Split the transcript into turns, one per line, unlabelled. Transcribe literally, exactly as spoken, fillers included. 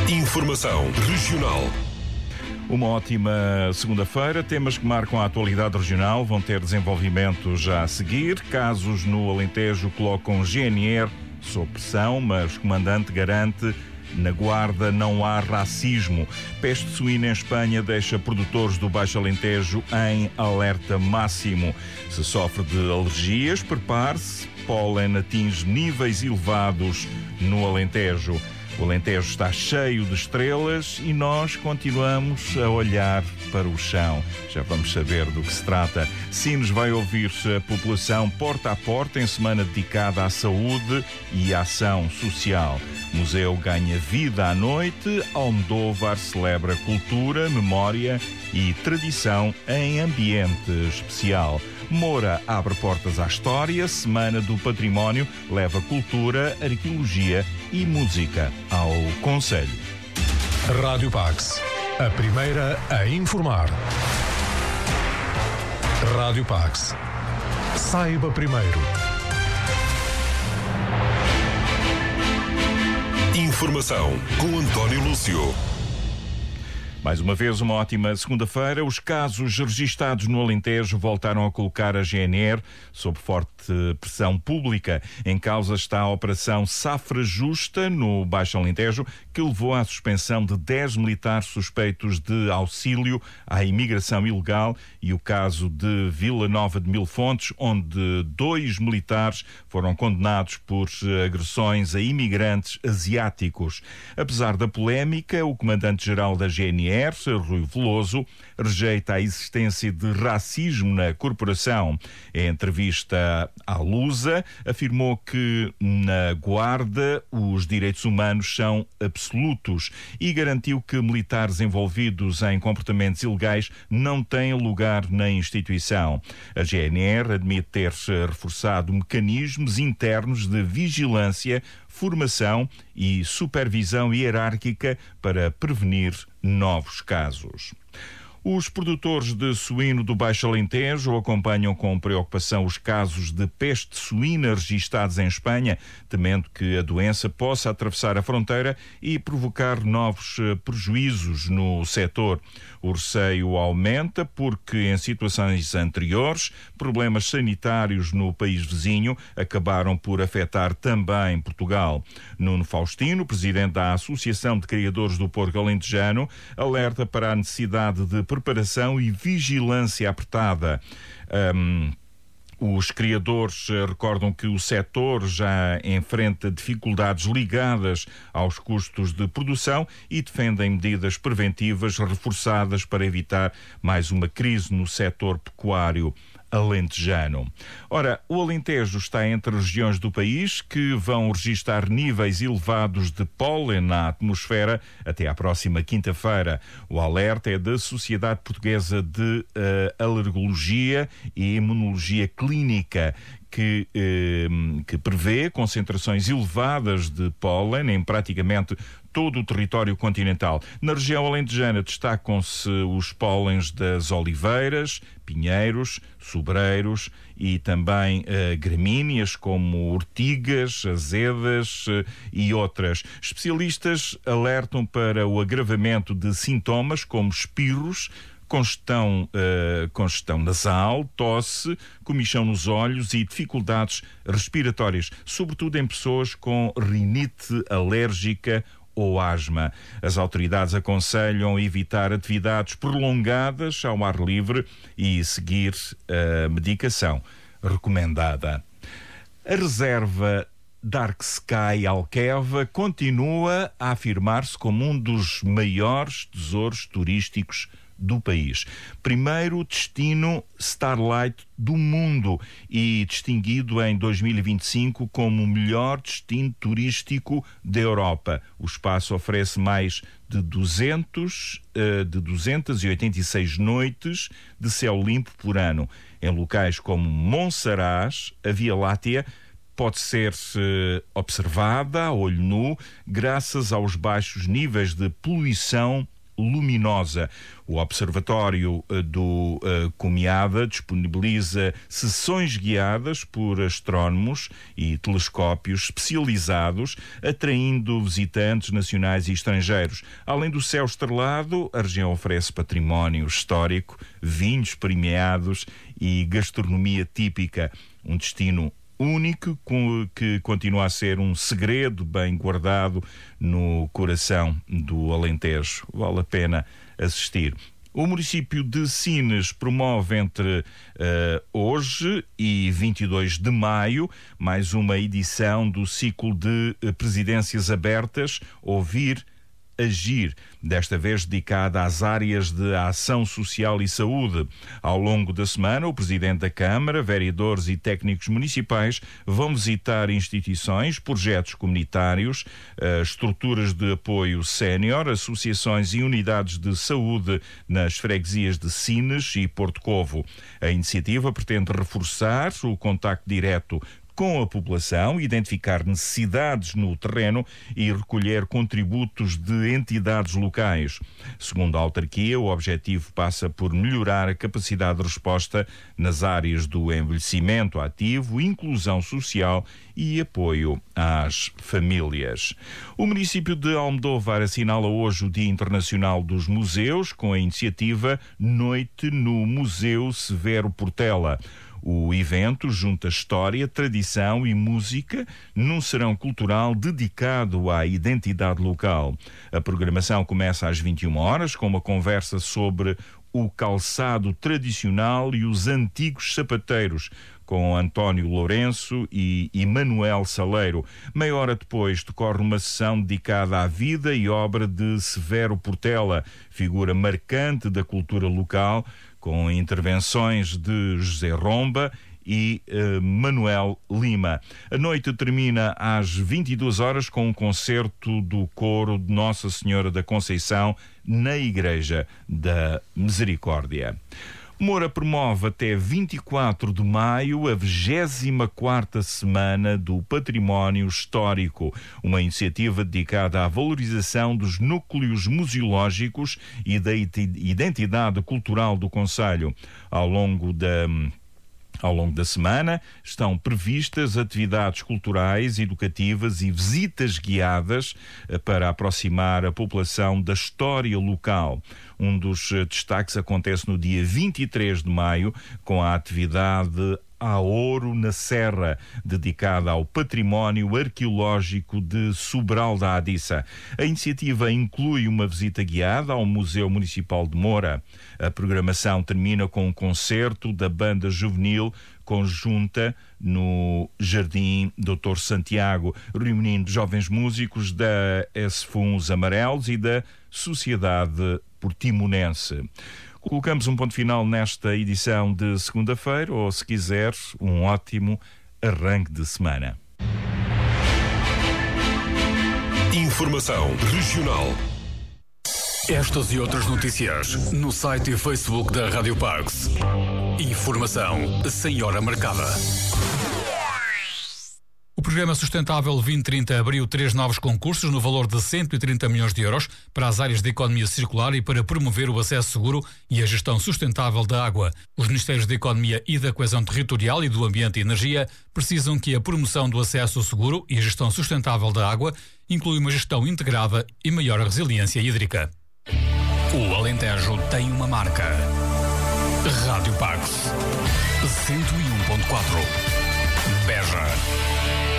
Informação regional.
Uma ótima segunda-feira. Temas que marcam a atualidade regional vão ter desenvolvimento já a seguir. Casos no Alentejo colocam G N R sob pressão, mas o comandante garante: na Guarda não há racismo. Peste suína em Espanha deixa produtores do Baixo Alentejo em alerta máximo. Se sofre de alergias, prepare-se. Pólen atinge níveis elevados no Alentejo. O Alentejo está cheio de estrelas e nós continuamos a olhar para o chão. Já vamos saber do que se trata. Sines vai ouvir a população porta a porta em semana dedicada à saúde e à ação social. Museu ganha vida à noite. Almodóvar celebra cultura, memória e tradição em ambiente especial. Moura abre portas à história. Semana do Património leva cultura, arqueologia e música ao concelho.
Rádio Pax, a primeira a informar. Rádio Pax. Saiba primeiro. Informação com António Lúcio.
Mais uma vez, uma ótima segunda-feira. Os casos registados no Alentejo voltaram a colocar a G N R sob forte pressão pública. Em causa está a Operação Safra Justa, no Baixo Alentejo, que levou à suspensão de dez militares suspeitos de auxílio à imigração ilegal, e o caso de Vila Nova de Mil Fontes, onde dois militares foram condenados por agressões a imigrantes asiáticos. Apesar da polémica, o comandante-geral da G N R, Rui Veloso, rejeita a existência de racismo na corporação. Em entrevista à Lusa, afirmou que na Guarda os direitos humanos são absolutos e garantiu que militares envolvidos em comportamentos ilegais não têm lugar na instituição. A G N R admite ter reforçado mecanismos internos de vigilância, formação e supervisão hierárquica para prevenir novos casos. Os produtores de suíno do Baixo Alentejo acompanham com preocupação os casos de peste suína registados em Espanha, temendo que a doença possa atravessar a fronteira e provocar novos prejuízos no setor. O receio aumenta porque, em situações anteriores, problemas sanitários no país vizinho acabaram por afetar também Portugal. Nuno Faustino, presidente da Associação de Criadores do Porco Alentejano, alerta para a necessidade de preparação e vigilância apertada. Um, Os criadores recordam que o setor já enfrenta dificuldades ligadas aos custos de produção e defendem medidas preventivas reforçadas para evitar mais uma crise no setor pecuário alentejano. Ora, o Alentejo está entre regiões do país que vão registrar níveis elevados de pólen na atmosfera até à próxima quinta-feira. O alerta é da Sociedade Portuguesa de uh, Alergologia e Imunologia Clínica, que, eh, que prevê concentrações elevadas de pólen em praticamente todo o território continental. Na região alentejana destacam-se os pólens das oliveiras, pinheiros, sobreiros e também eh, gramíneas como ortigas, azedas eh, e outras. Especialistas alertam para o agravamento de sintomas como espirros, Congestão, uh, congestão nasal, tosse, comichão nos olhos e dificuldades respiratórias, sobretudo em pessoas com rinite alérgica ou asma. As autoridades aconselham evitar atividades prolongadas ao ar livre e seguir a medicação recomendada. A reserva Dark Sky Alqueva continua a afirmar-se como um dos maiores tesouros turísticos do país. Primeiro destino Starlight do mundo e distinguido em dois mil e vinte e cinco como o melhor destino turístico da Europa. O espaço oferece mais de duzentas, de duzentas e oitenta e seis noites de céu limpo por ano. Em locais como Monsaraz, a Via Láctea pode ser observada a olho nu graças aos baixos níveis de poluição luminosa. O Observatório do uh, Comiada disponibiliza sessões guiadas por astrónomos e telescópios especializados, atraindo visitantes nacionais e estrangeiros. Além do céu estrelado, a região oferece património histórico, vinhos premiados e gastronomia típica. Um destino único que continua a ser um segredo bem guardado no coração do Alentejo. Vale a pena assistir. O município de Sines promove entre uh, hoje e vinte e dois de maio mais uma edição do ciclo de uh, presidências abertas Ouvir, Agir, desta vez dedicada às áreas de ação social e saúde. Ao longo da semana, o Presidente da Câmara, vereadores e técnicos municipais vão visitar instituições, projetos comunitários, estruturas de apoio sénior, associações e unidades de saúde nas freguesias de Sines e Porto Covo. A iniciativa pretende reforçar o contacto direto com a população, identificar necessidades no terreno e recolher contributos de entidades locais. Segundo a autarquia, o objetivo passa por melhorar a capacidade de resposta nas áreas do envelhecimento ativo, inclusão social e apoio às famílias. O município de Almodóvar assinala hoje o Dia Internacional dos Museus com a iniciativa Noite no Museu Severo Portela. O evento junta história, tradição e música num serão cultural dedicado à identidade local. A programação começa às vinte e uma horas com uma conversa sobre o calçado tradicional e os antigos sapateiros, com António Lourenço e Emanuel Saleiro. Meia hora depois decorre uma sessão dedicada à vida e obra de Severo Portela, figura marcante da cultura local, com intervenções de José Romba e uh, Manuel Lima. A noite termina às vinte e duas horas com um concerto do coro de Nossa Senhora da Conceição na Igreja da Misericórdia. Moura promove até vinte e quatro de maio a vigésima quarta Semana do Património Histórico, uma iniciativa dedicada à valorização dos núcleos museológicos e da identidade cultural do concelho. Ao longo da Ao longo da semana estão previstas atividades culturais, educativas e visitas guiadas para aproximar a população da história local. Um dos destaques acontece no dia vinte e três de maio, com a atividade Há Ouro na Serra, dedicada ao património arqueológico de Sobral da Adissa. A iniciativa inclui uma visita guiada ao Museu Municipal de Moura. A programação termina com um concerto da banda juvenil conjunta no Jardim doutor Santiago, reunindo jovens músicos da S F U Os Amarelos e da Sociedade Portimonense. Colocamos um ponto final nesta edição de segunda-feira, ou, se quiser, um ótimo arranque de semana.
Informação regional.
Estas e outras notícias no site e Facebook da Rádio Parks. Informação sem hora marcada. O Programa Sustentável vinte trinta abriu três novos concursos no valor de cento e trinta milhões de euros para as áreas de economia circular e para promover o acesso seguro e a gestão sustentável da água. Os Ministérios da Economia e da Coesão Territorial e do Ambiente e Energia precisam que a promoção do acesso seguro e a gestão sustentável da água inclui uma gestão integrada e maior resiliência hídrica. O Alentejo tem uma marca. Rádio Pax cento e um ponto quatro. Beja.